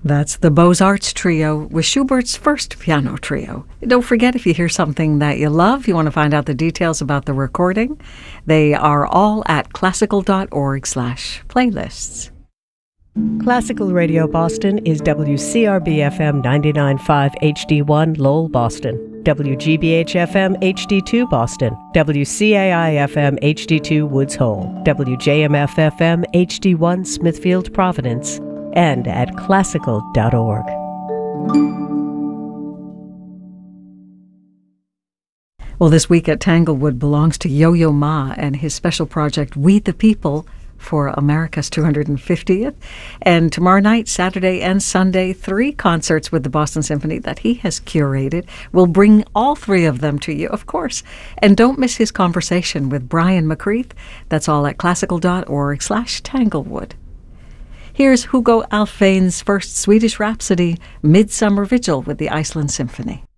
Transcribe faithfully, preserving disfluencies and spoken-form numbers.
That's the Beaux-Arts Trio with Schubert's first piano trio. Don't forget, if you hear something that you love, you want to find out the details about the recording, they are all at classical.org slash playlists. Classical Radio Boston is W C R B F M ninety-nine point five H D one Lowell, Boston, W G B H F M H D two Boston, W C A I F M H D two Woods Hole, W J M F F M H D one Smithfield, Providence, and at classical dot org. Well, this week at Tanglewood belongs to Yo-Yo Ma and his special project, We the People, for America's two hundred fiftieth. And tomorrow night, Saturday and Sunday, three concerts with the Boston Symphony that he has curated. We'll bring all three of them to you, of course. And don't miss his conversation with Brian McCreath. That's all at classical.org slash Tanglewood. Here's Hugo Alfvén's first Swedish Rhapsody, Midsummer Vigil with the Iceland Symphony.